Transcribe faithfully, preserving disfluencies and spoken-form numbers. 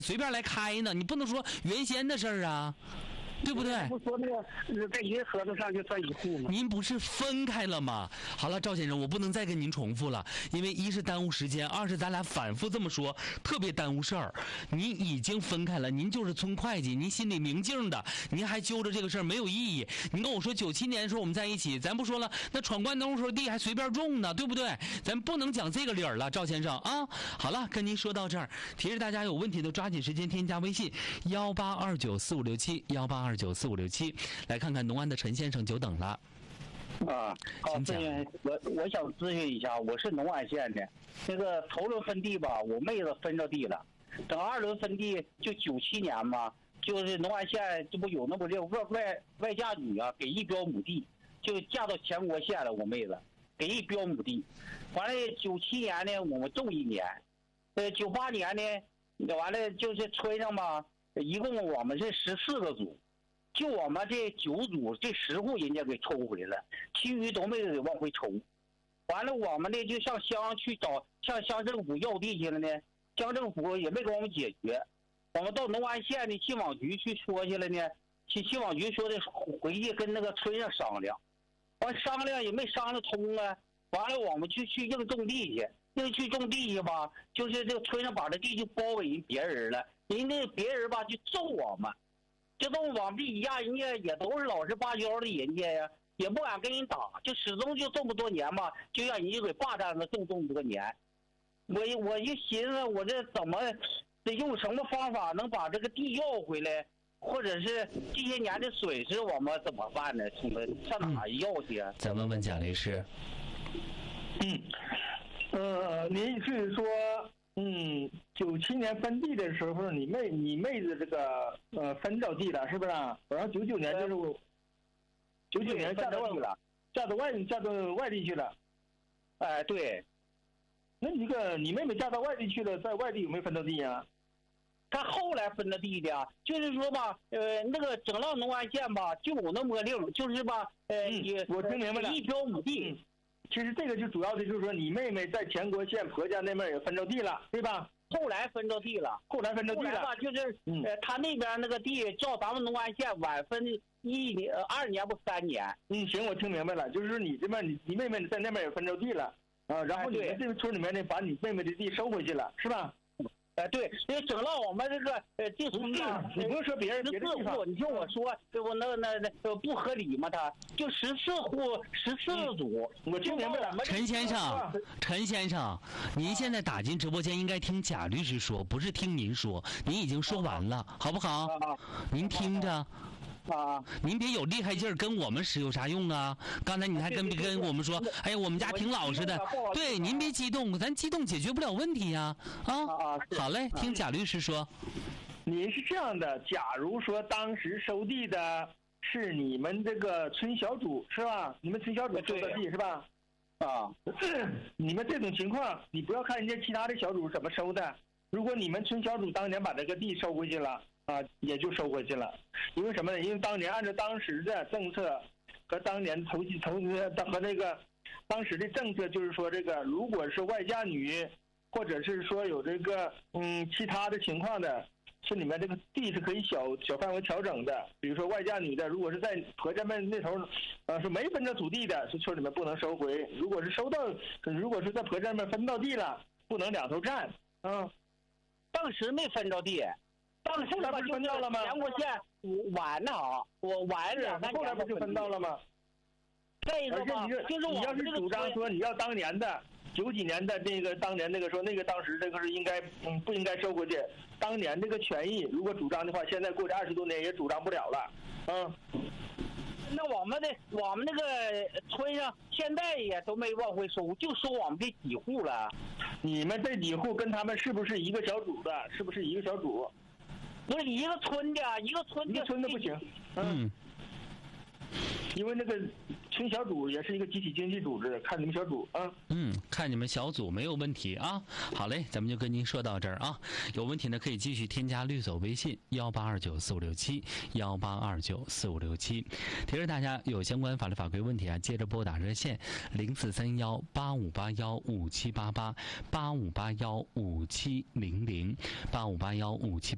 随便来开呢，你不能说原先的事儿啊。对不对？ 不说那个在一个合同上就算一户吗？ 您不是分开了吗？好了，赵先生，我不能再跟您重复了，因为一是耽误时间，二是咱俩反复这么说，特别耽误事儿。您已经分开了，您就是村会计，您心里明镜的，您还揪着这个事儿没有意义。您跟我说九七年的时候我们在一起，咱不说了，那闯关东时候地还随便种呢，对不对？咱不能讲这个理儿了，赵先生啊。好了，跟您说到这儿，提示大家有问题的抓紧时间添加微信幺八二九四五六七幺八二九四五六七，来看看农安的陈先生久等了。 啊，好，咨询我我想咨询一下，我是农安县的，那个头轮分地吧，我妹子分着地了，等二轮分地就九七年嘛，就是农安县这不有那么这外外外嫁女啊，给一标亩地，就嫁到全国县了，我妹子给一标亩地，完了九七年呢我们种一年，呃九八年呢完了就是村上嘛，一共我们是十四个组。就我们这九组这十户人家给抽回来了，其余都没给往回抽。完了，我们呢就上乡去找，向乡政府要地去了呢，乡政府也没给我们解决。我们到农安县的信网局去说去了呢，去信网局说的回去跟那个村上商量，完商量也没商量通啊。完了，我们就去硬种地去，硬去种地去吧，就是这个村上把这地就包给人别人了，人那别人吧就揍我们。这都往地一压，人家也都是老实巴交的人家呀，也不敢跟人打，就始终就这么多年嘛，就让人家给霸占了这么这么多年。我我就寻思，我这怎么得用什么方法能把这个地要回来，或者是这些年的损失我们怎么办呢？从上哪要去啊？ 再问问贾律师。 嗯，呃，您是说？嗯，九七年分地的时候，你妹你妹子这个呃分到地了，是不是？然后九九年就是我，九九年嫁到地了，嫁到外嫁到外地去了。 哎，对。 那你这个你妹妹嫁到外地去了，在外地有没有分到地呀？ 她后来分的地的，就是说吧，呃，那个整个农安县吧，就有那么个令，就是吧，呃， 嗯、我听明白了， 一标亩地。 嗯其实这个就主要的就是说，你妹妹在全国县婆家那边也分着地了，对吧？ 后来分着地了， 后来分着地了。 吧，就是、嗯、呃，他那边那个地叫咱们农安县晚分一年、呃、二年不三年。 嗯，行，我听明白了，就是说你这边你你妹妹在那边也分着地了啊，然后你们这个村里面呢，把你妹妹的地收回去了，是吧？ 哎，对，因为整到我们这个呃地村啊，你不用说别人别的地方， 你听我说，这不那那那不合理吗？他就十四户十四组， 我听明白了。 陈先生，陈先生，您现在打进直播间应该听贾律师说，不是听您说，您已经说完了，好不好？您听着。 啊， 您别有厉害劲儿跟我们使有啥用啊？刚才你还跟跟我们说，哎呀，我们家挺老实的。对，您别激动，咱激动解决不了问题呀。啊，好嘞，听贾律师说。 您是这样的，假如说当时收地的是你们这个村小组是吧？你们村小组收的地是吧？啊，你们这种情况，你不要看人家其他的小组怎么收的。如果你们村小组当年把这个地收回去了。啊，也就收回去了，因为什么呢？因为当年按照当时的政策和当年投机投和那个当时的政策，就是说这个如果是外嫁女，或者是说有这个嗯其他的情况的，村里面这个地是可以小小范围调整的。比如说外嫁女的，如果是在婆家们那头，呃是没分着土地的，是村里面不能收回；如果是收到，如果是在婆家们分到地了，不能两头占。嗯， 当时没分着地。当时后来不是分到了吗？ 全国县晚呢啊，我晚两三年。 后来不就分到了吗？ 再一个吧，就是你要是主张说你要当年的九几年的这个当年那个说那个当时这个是应该嗯不应该收回去，当年这个权益如果主张的话，现在过去二十多年也主张不了了。嗯， 那我们的我们那个村上现在也都没往回收，就收我们这几户了。 你们这几户跟他们是不是一个小组的？是不是一个小组？ 不是一个村的，一个村的， 一个村的不行。嗯，因为那个村小组也是一个集体经济组织，看你们小组啊。 嗯，看你们小组没有问题啊。好嘞，咱们就跟您说到这儿啊。有问题呢可以继续添加律所微信幺八二九四五六七幺八二九四五六七。提示大家有相关法律法规问题啊，接着拨打热线零四三幺八五八幺五七八八八五八幺五七零零八五八幺五七。